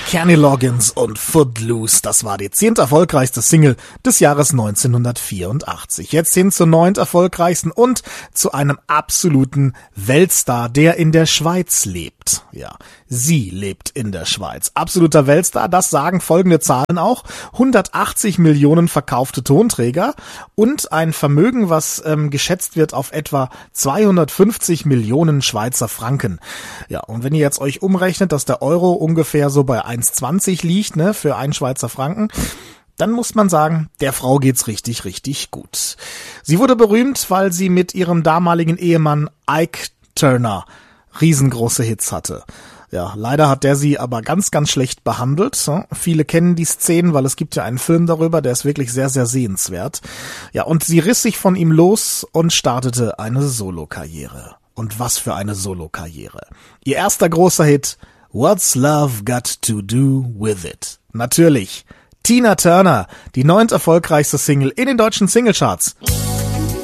Kenny Loggins und Footloose, das war die 10. erfolgreichste Single des Jahres 1984. Jetzt hin zur 9. erfolgreichsten und zu einem absoluten Weltstar, der in der Schweiz lebt. Ja, sie lebt in der Schweiz. Absoluter Weltstar, das sagen folgende Zahlen auch. 180 Millionen verkaufte Tonträger und ein Vermögen, was geschätzt wird auf etwa 250 Millionen Schweizer Franken. Ja, und wenn ihr jetzt euch umrechnet, dass der Euro ungefähr so bei 1,20 liegt, ne, für einen Schweizer Franken, dann muss man sagen, der Frau geht's richtig, richtig gut. Sie wurde berühmt, weil sie mit ihrem damaligen Ehemann Ike Turner riesengroße Hits hatte. Ja, leider hat der sie aber ganz, ganz schlecht behandelt. Viele kennen die Szenen, weil es gibt ja einen Film darüber, der ist wirklich sehr, sehr sehenswert. Ja, und sie riss sich von ihm los und startete eine Solokarriere. Und was für eine Solokarriere. Ihr erster großer Hit, What's Love Got to Do With It? Natürlich, Tina Turner, die 9. erfolgreichste Single in den deutschen Singlecharts.